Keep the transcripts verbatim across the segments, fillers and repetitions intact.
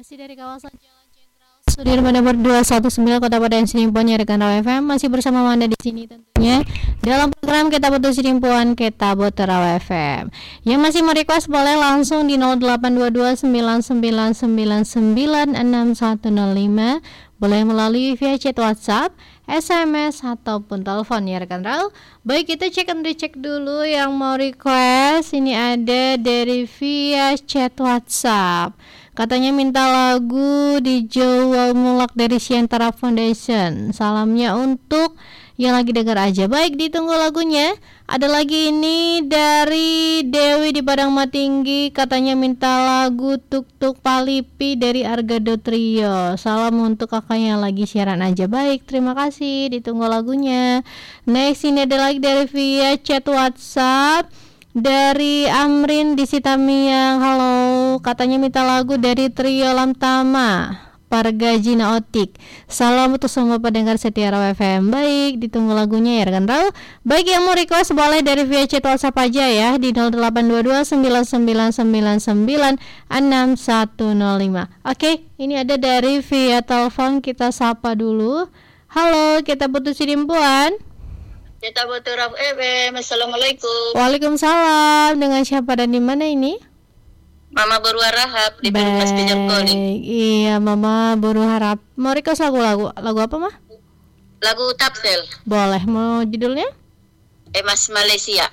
Masih dari kawasan Jalan Jenderal Sudirman nomor dua satu sembilan Kota Padang Sidimpuan ya rekan Rawa F M, masih bersama Wanda di sini tentunya dalam program Kita Butuh Sidimpuan Kita Butuh Rawa F M. Yang masih mau request boleh langsung di nol delapan dua dua sembilan sembilan sembilan sembilan enam satu nol lima, boleh melalui via chat WhatsApp, S M S ataupun telepon ya rekan Rawa. Baik, kita cek and recheck dulu yang mau request. Ini ada dari via chat WhatsApp. Katanya minta lagu di Jawa Mulak dari Siantara Foundation. Salamnya untuk yang lagi dengar aja. Baik, ditunggu lagunya. Ada lagi ini dari Dewi di Padang Matinggi. Katanya minta lagu Tuk Tuk Palipi dari Argado Trio. Salam untuk kakaknya lagi siaran aja. Baik, terima kasih. Ditunggu lagunya. Next, ini ada lagi dari via chat WhatsApp dari Amrin di Sitamiang. Halo, katanya minta lagu dari Trio Lamtama, Pargajina Otik. Salam untuk semua pendengar setia Rawa F M. Baik, ditunggu lagunya ya rekan Rawa. Baik, yang mau request boleh dari via chat WhatsApp aja ya di nol delapan dua dua sembilan sembilan sembilan sembilan enam satu nol lima. Oke, ini ada dari via telepon, kita sapa dulu. Halo, Kita Butuh Sidimpuan. Kita Butuh Rawa F M. Assalamualaikum. Waalaikumsalam. Dengan siapa dan di mana ini? Mama Baru Harap di Pelumas Pejamkoni. Iya, Mama Baru Harap. Mau request lagu-lagu lagu apa mah? Lagu Tapsel. Boleh. Mau judulnya? Emas Malaysia.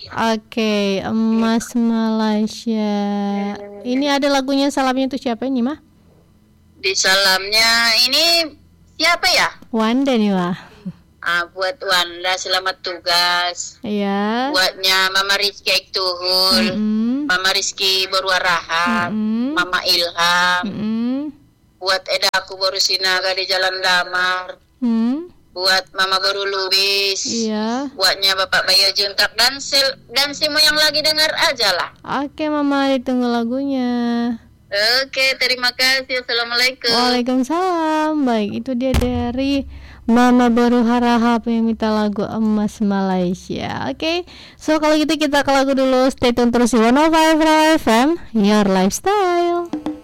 Oke, Emas Malaysia. Ini ada lagunya, salamnya untuk siapa ini mah? Di salamnya ini siapa ya? Wanda nih mah. Ah, buat Wanda selamat tugas. Iya. Buatnya Mama Rizky Aiktuhul, Mm-hmm. Mama Rizky Baru Rahab, Mm-hmm. Mama Ilham. Mm-hmm. Buat Eda aku baru sinaga di Jalan Damar. Hmm. Buat Mama Baru Lubis. Iya. Buatnya Bapak Bayu Juntak dan sil dan semua yang lagi dengar aja lah. Oke, Mama, ditunggu lagunya. Oke, terima kasih. Assalamualaikum. Waalaikumsalam. Baik, itu dia dari Mama Baru Harahap yang minta lagu Emas Malaysia. Oke, okay. So kalau gitu kita ke lagu dulu. Stay tune terus di seratus lima Rawa F M, Your Lifestyle.